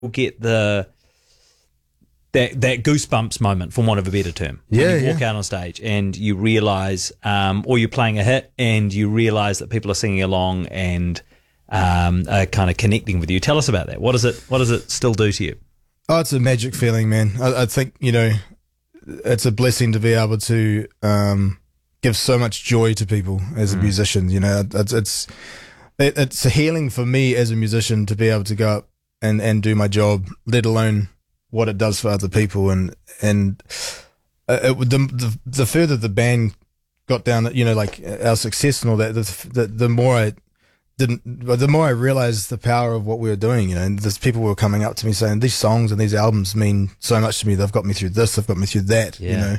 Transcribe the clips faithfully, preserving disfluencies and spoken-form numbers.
get the that that goosebumps moment, for want of a better term. Yeah, when you yeah. walk out on stage and you realise, um, or you're playing a hit and you realise that people are singing along and um, are kind of connecting with you. Tell us about that. What does it What does it still do to you? Oh, it's a magic feeling, man. I, I think, you know, it's a blessing to be able to um, give so much joy to people as a Mm. musician. You know, it's it's it, it's a healing for me as a musician to be able to go up and, and do my job, let alone what it does for other people. And and uh, it, the, the the further the band got down, you know, like our success and all that, the the, the more I didn't, the more I realized the power of what we were doing. You know, and there's people were coming up to me saying these songs and these albums mean so much to me. They've got me through this. They've got me through that. Yeah. You know,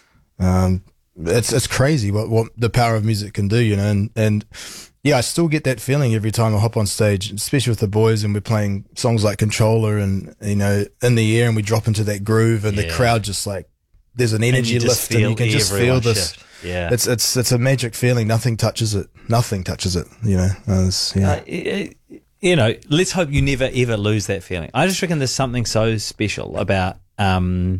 um, it's it's crazy what what the power of music can do. You know, and and yeah, I still get that feeling every time I hop on stage, especially with the boys and we're playing songs like Controller and, you know, In the Air, and we drop into that groove and Yeah. the crowd just like, there's an energy you just lift and you feel can just feel everyone this. shift. Yeah. It's, it's, it's a magic feeling. Nothing touches it. Nothing touches it, you know. It's, yeah. Uh, it- you know, let's hope you never ever lose that feeling. I just reckon there's something so special about, um,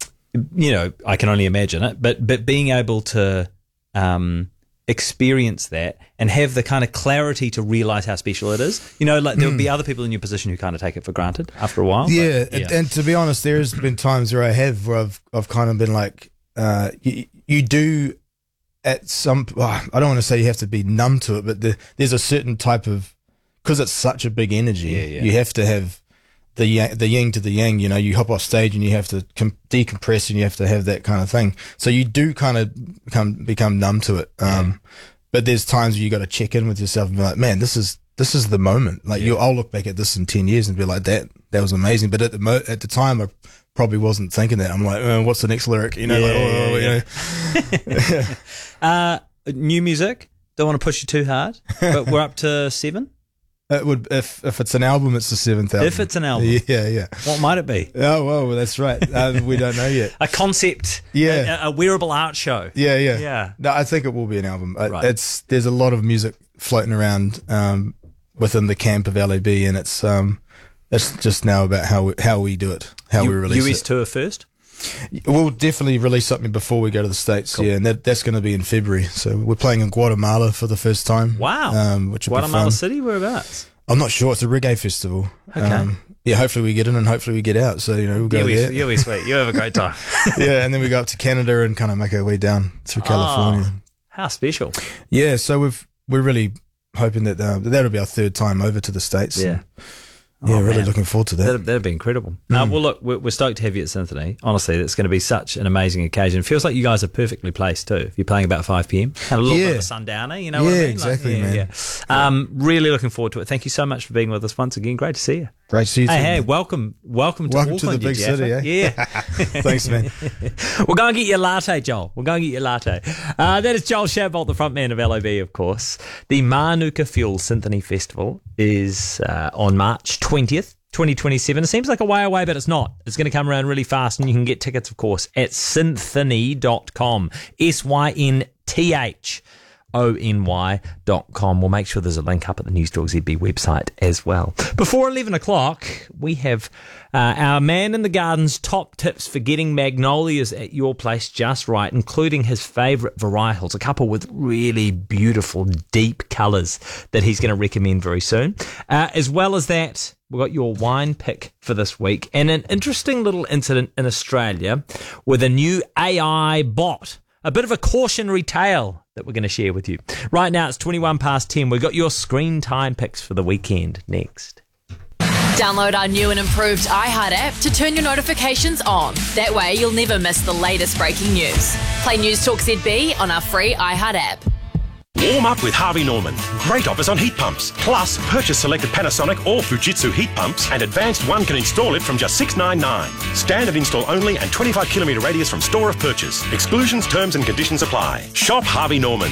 you know, I can only imagine it, but but being able to um, experience that and have the kind of clarity to realize how special it is. You know, like there would be other people in your position who kind of take it for granted after a while. Yeah, but, and, and to be honest, there's been times where I have where I've I've kind of been like, uh, you, you do at some. Well, I don't want to say you have to be numb to it, but the, there's a certain type of, because it's such a big energy. Yeah, yeah. You have to have the yang, the yin to the yang. You know, you hop off stage and you have to com- decompress and you have to have that kind of thing. So you do kind of become become numb to it. Um, but there's times where you got to check in with yourself and be like, man, this is. This is the moment. Like you, I'll look back at this in ten years and be like, that that was amazing. But at the mo- at the time, I probably wasn't thinking that. I'm like, oh, what's the next lyric? You know, Yeah, like, oh, yeah, you know. Uh, new music. Don't want to push you too hard, but we're up to seven. It would if if it's an album, it's the seventh album. If it's an album. yeah, yeah. What might it be? Oh, well, that's right. Uh, we don't know yet. A concept. Yeah. A, a wearable art show. Yeah, yeah, Yeah. No, I think it will be an album. Uh, Right. It's there's a lot of music floating around um, within the camp of L A B, and it's um, it's just now about how we, how we do it, how U- we release U S it. tour first. We'll definitely release something before we go to the States, yeah, and that, that's going to be in February. So we're playing in Guatemala for the first time. Wow. Um, which will be Guatemala fun. City, whereabouts? I'm not sure. It's a reggae festival. Okay. Um, yeah, hopefully we get in and hopefully we get out. So, you know, we'll go You'll be, there. you'll be sweet. You have a great time. Yeah, and then we go up to Canada and kind of make our way down through California. Oh, how special. Yeah, so we've, we're really hoping that uh, that'll be our third time over to the States. Yeah. Yeah, Oh, really man. looking forward to that. That'd, that'd be incredible. Uh, well, look, we're, we're stoked to have you at Symphony. Honestly, it's going to be such an amazing occasion. It feels like you guys are perfectly placed too. If you're playing about five p.m, kind of a little Yeah. bit of a sundowner, you know what I Yeah, mean? exactly, yeah, man. yeah. Um, really looking forward to it. Thank you so much for being with us once again. Great to see you. Great to see you Hey, too, hey, man. welcome, welcome to Welcome to the Auckland, you big city, Jaffa. eh? Yeah. Thanks, man. We'll go and get your latte, Joel. We'll go and get your latte. Uh, that is Joel Shadbolt, the frontman of L O B, of course. The Manuka Fuel Symphony Festival is uh, on March twentieth. twenty twenty-seven. It seems like a way away, but it's not. It's going to come around really fast, and you can get tickets, of course, at synthony dot com. S Y N T H O N Y dot com. We'll make sure there's a link up at the News Talk Z B website as well. Before eleven o'clock, we have uh, our Man in the Garden's top tips for getting magnolias at your place just right, including his favourite varietals, a couple with really beautiful, deep colours that he's going to recommend very soon. Uh, as well as that, we've got your wine pick for this week and an interesting little incident in Australia with a new A I bot. A bit of a cautionary tale that we're going to share with you. Right now, it's twenty-one past ten. We've got your screen time picks for the weekend next. Download our new and improved iHeart app to turn your notifications on. That way, you'll never miss the latest breaking news. Play News Talk Z B on our free iHeart app. Warm up with Harvey Norman. Great offers on heat pumps. Plus, purchase selected Panasonic or Fujitsu heat pumps and Advanced One can install it from just six hundred ninety-nine. Standard install only and twenty-five kilometre radius from store of purchase. Exclusions, terms and conditions apply. Shop Harvey Norman.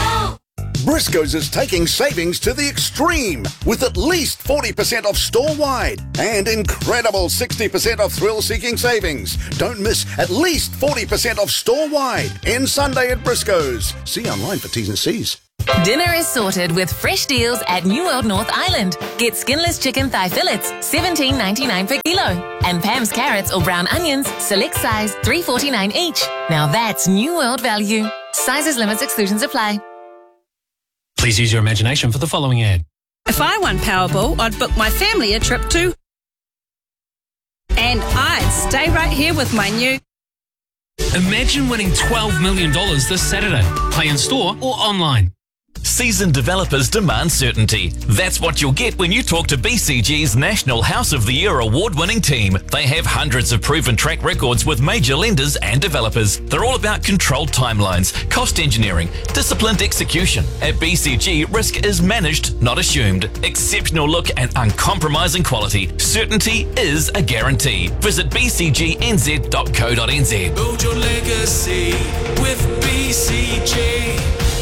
Briscoe's is taking savings to the extreme with at least forty percent off store-wide and incredible sixty percent off thrill-seeking savings. Don't miss at least forty percent off store-wide in Sunday at Briscoe's. See online for T's and C's. Dinner is sorted with fresh deals at New World North Island. Get skinless chicken thigh fillets, seventeen ninety-nine per kilo. And Pam's carrots or brown onions, select size, three forty-nine each. Now that's New World value. Sizes, limits, exclusions apply. Please use your imagination for the following ad. If I won Powerball, I'd book my family a trip to... And I'd stay right here with my new... Imagine winning twelve million dollars this Saturday. Play in store or online. Seasoned developers demand certainty. That's what you'll get when you talk to B C G's National House of the Year award-winning team. They have hundreds of proven track records with major lenders and developers. They're all about controlled timelines, cost engineering, disciplined execution. At B C G, risk is managed, not assumed. Exceptional look and uncompromising quality. Certainty is a guarantee. Visit b c g n z dot co dot n z. Build your legacy with B C G.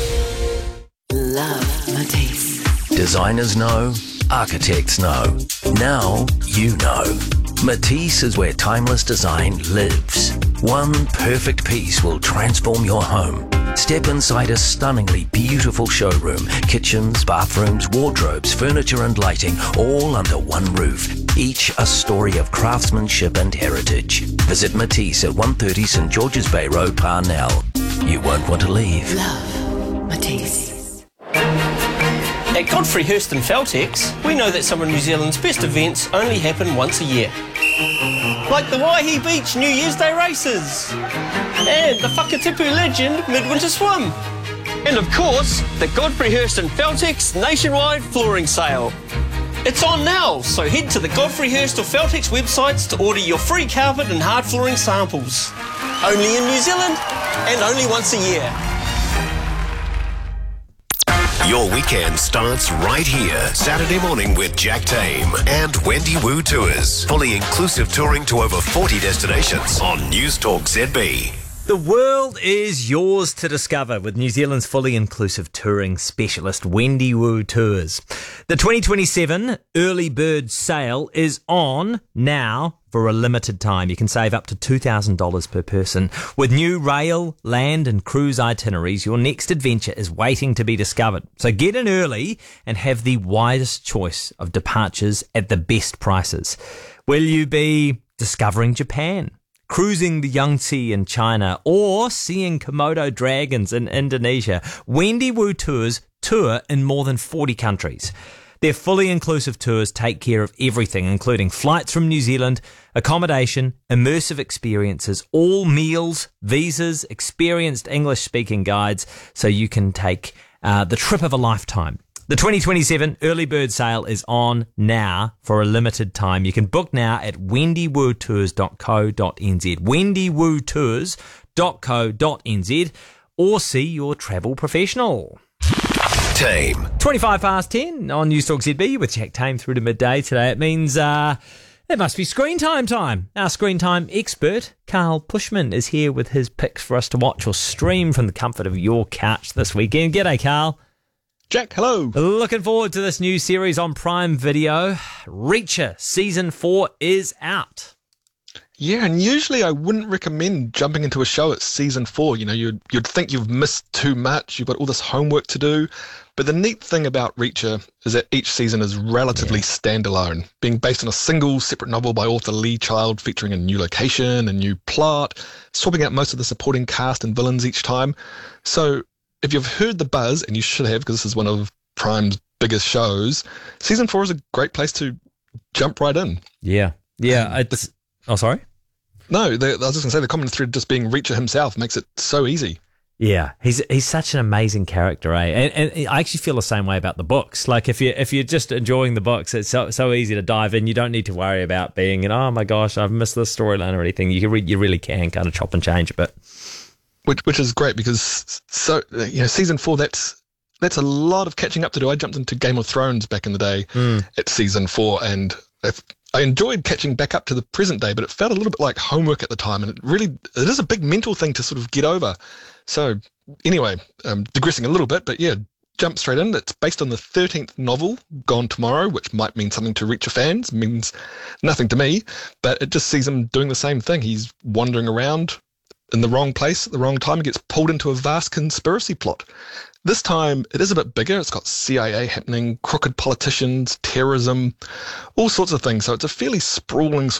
Love Matisse. Designers know, architects know. Now you know. Matisse is where timeless design lives. One perfect piece will transform your home. Step inside a stunningly beautiful showroom. Kitchens, bathrooms, wardrobes, furniture and lighting, all under one roof. Each a story of craftsmanship and heritage. Visit Matisse at one thirty St George's Bay Road, Parnell. You won't want to leave. Love Matisse. At Godfrey Hirst and Feltex, we know that some of New Zealand's best events only happen once a year. Like the Waihi Beach New Year's Day races, and the Whakatipu Legend Midwinter Swim, and of course, the Godfrey Hirst and Feltex nationwide flooring sale. It's on now, so head to the Godfrey Hirst or Feltex websites to order your free carpet and hard flooring samples. Only in New Zealand, and only once a year. Your weekend starts right here. Saturday morning with Jack Tame and Wendy Wu Tours. Fully inclusive touring to over forty destinations on News Talk Z B. The world is yours to discover with New Zealand's fully inclusive touring specialist, Wendy Wu Tours. The twenty twenty-seven early bird sale is on now for a limited time. You can save up to two thousand dollars per person. With new rail, land and cruise itineraries, your next adventure is waiting to be discovered. So get in early and have the widest choice of departures at the best prices. Will you be discovering Japan, cruising the Yangtze in China, or seeing Komodo dragons in Indonesia? Wendy Wu Tours tour in more than forty countries. Their fully inclusive tours take care of everything, including flights from New Zealand, accommodation, immersive experiences, all meals, visas, experienced English-speaking guides, so you can take uh, the trip of a lifetime. The twenty twenty-seven early bird sale is on now for a limited time. You can book now at wendy wu tours dot co dot n z, wendy wu tours dot co dot n z, or see your travel professional. Tame. twenty-five past ten on News Talk Z B with Jack Tame through to midday today. It means uh, it must be screen time time. Our screen time expert, Carl Pushman, is here with his picks for us to watch or stream from the comfort of your couch this weekend. G'day, Carl. Jack, hello. Looking forward to this new series on Prime Video. Reacher Season four is out. Yeah, and usually I wouldn't recommend jumping into a show at Season four. You know, you'd, you'd think you've missed too much, you've got all this homework to do. But the neat thing about Reacher is that each season is relatively yeah. standalone, being based on a single separate novel by author Lee Child, featuring a new location, a new plot, swapping out most of the supporting cast and villains each time. So if you've heard the buzz, and you should have because this is one of Prime's biggest shows, Season four is a great place to jump right in. Yeah. Yeah. It's, oh, sorry? No, the, I was just going to say the common thread just being Reacher himself makes it so easy. Yeah, he's he's such an amazing character, eh? And, and I actually feel the same way about the books. Like if you if you're just enjoying the books, it's so so easy to dive in. You don't need to worry about being, you know, oh my gosh, I've missed this storyline or anything. You can re- you really can kind of chop and change a bit. Which which is great because so you know season four that's that's a lot of catching up to do. I jumped into Game of Thrones back in the day mm. at season four, and if, I enjoyed catching back up to the present day, but it felt a little bit like homework at the time, and it really it is a big mental thing to sort of get over. So anyway, um, digressing a little bit, but yeah, jump straight in. It's based on the thirteenth novel, Gone Tomorrow, which might mean something to Reacher fans, means nothing to me, but it just sees him doing the same thing. He's wandering around in the wrong place at the wrong time and gets pulled into a vast conspiracy plot. This time, it is a bit bigger. It's got C I A happening, crooked politicians, terrorism, all sorts of things. So it's a fairly sprawling